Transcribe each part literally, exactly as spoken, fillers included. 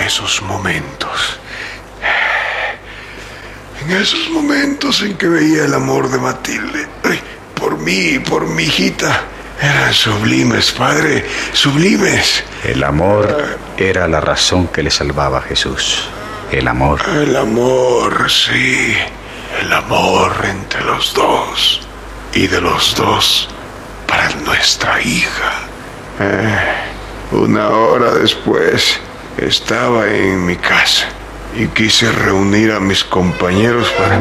esos momentos, en esos momentos en que veía el amor de Matilde, ay, por mí, por mi hijita, eran sublimes, padre, sublimes. El amor era la razón que le salvaba a Jesús. El amor. El amor, sí. El amor entre los dos. Y de los dos para nuestra hija. Eh, una hora después estaba en mi casa y quise reunir a mis compañeros para...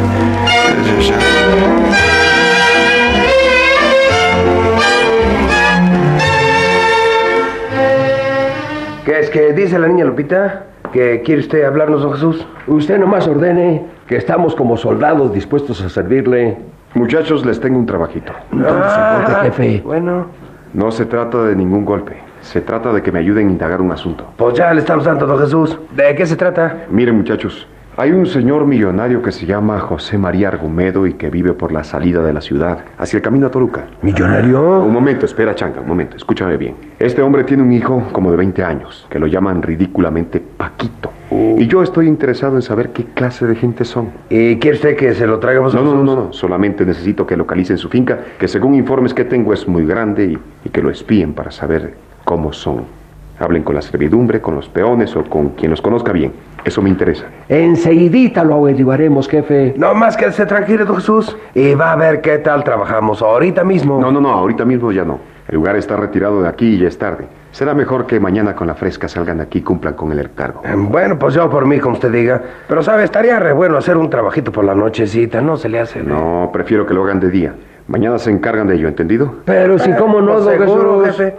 ¿Qué es que dice la niña Lupita? ¿Que quiere usted hablarnos, don Jesús? Usted nomás ordene, que estamos como soldados dispuestos a servirle. Muchachos, les tengo un trabajito. No se importe, jefe. Bueno, No se trata de ningún golpe. Se trata de que me ayuden a indagar un asunto. pues ya le estamos dando, don Jesús. ¿De qué se trata? Miren, muchachos, hay un señor millonario que se llama José María Argumedo y que vive por la salida de la ciudad, hacia el camino a Toluca. ¿Millonario? Un momento, espera, Changa, un momento, escúchame bien. Este hombre tiene un hijo como de veinte años, que lo llaman ridículamente Paquito. Uh. Y yo estoy interesado en saber qué clase de gente son. ¿Y quiere usted que se lo traigamos, No, don no, Jesús? no, no, solamente necesito que localicen su finca, que según informes que tengo es muy grande, y, y que lo espíen para saber cómo son. Hablen con la servidumbre, con los peones o con quien los conozca bien. Eso me interesa. Enseguidita lo averiguaremos, jefe. No más quédese tranquilo, don Jesús. Y va a ver qué tal trabajamos ahorita mismo. No, no, no, ahorita mismo ya no. El lugar está retirado de aquí y ya es tarde. Será mejor que mañana con la fresca salgan de aquí y cumplan con el encargo. Eh, Bueno, pues yo por mí, como usted diga. Pero, ¿sabe? Estaría re bueno hacer un trabajito por la nochecita. No se le hace. No, prefiero que lo hagan de día. Mañana se encargan de ello, ¿entendido? Pero si cómo no, Pues don seguro, Jesús. jefe.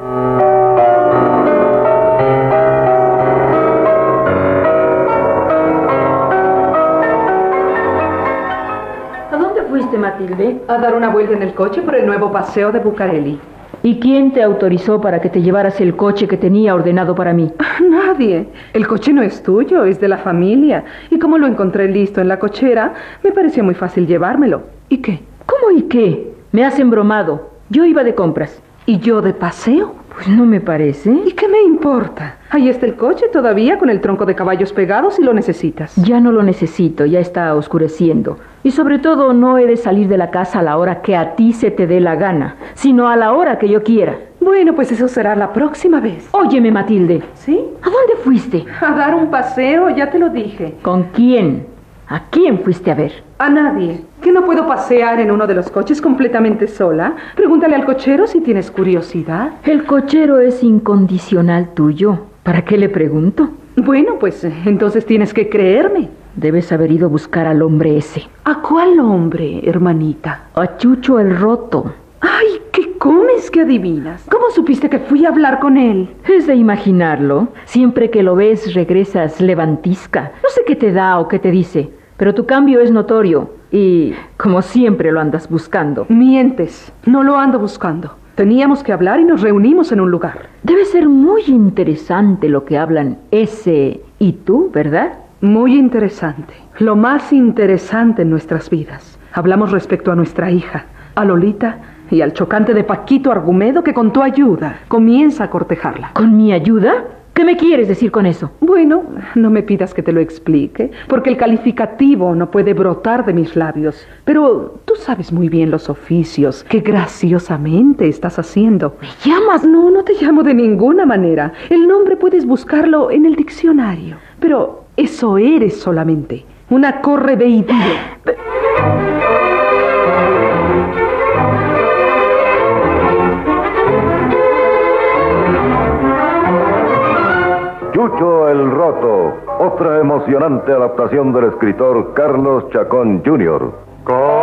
¿A dónde fuiste, Matilde? A dar una vuelta en el coche por el nuevo paseo de Bucareli. ¿Y quién te autorizó para que te llevaras el coche que tenía ordenado para mí? Nadie. El coche no es tuyo, es de la familia. Y como lo encontré listo en la cochera, me pareció muy fácil llevármelo. ¿Y qué? ¿Cómo y qué? Me has embromado. Yo iba de compras. ¿Y yo de paseo? Pues no me parece. ¿Y qué me importa? Ahí está el coche todavía con el tronco de caballos pegado si lo necesitas. Ya no lo necesito, ya está oscureciendo. Y sobre todo no he de salir de la casa a la hora que a ti se te dé la gana, sino a la hora que yo quiera. Bueno, pues eso será la próxima vez. Óyeme, Matilde. ¿Sí? ¿A dónde fuiste? A dar un paseo, ya te lo dije. ¿Con quién? ¿A quién fuiste a ver? A nadie. ¿Que no puedo pasear en uno de los coches completamente sola? Pregúntale al cochero si tienes curiosidad. El cochero es incondicional tuyo. ¿Para qué le pregunto? Bueno, pues eh, entonces tienes que creerme. Debes haber ido a buscar al hombre ese. ¿A cuál hombre, hermanita? A Chucho el Roto. ¡Ay, qué comes que adivinas! ¿Cómo supiste que fui a hablar con él? Es de imaginarlo. Siempre que lo ves regresas levantisca. No sé qué te da o qué te dice, pero tu cambio es notorio y, como siempre, lo andas buscando. Mientes. No lo ando buscando. Teníamos que hablar y nos reunimos en un lugar. Debe ser muy interesante lo que hablan ese y tú, ¿verdad? Muy interesante. Lo más interesante en nuestras vidas. Hablamos respecto a nuestra hija, a Lolita y al chocante de Paquito Argumedo que con tu ayuda comienza a cortejarla. ¿Con mi ayuda? ¿Qué me quieres decir con eso? Bueno, no me pidas que te lo explique, porque el calificativo no puede brotar de mis labios. Pero tú sabes muy bien los oficios que graciosamente estás haciendo. ¿Me llamas? No, no te llamo de ninguna manera. El nombre puedes buscarlo en el diccionario. Pero eso eres solamente, una correveidía. Chucho el Roto, otra emocionante adaptación del escritor Carlos Chacón junior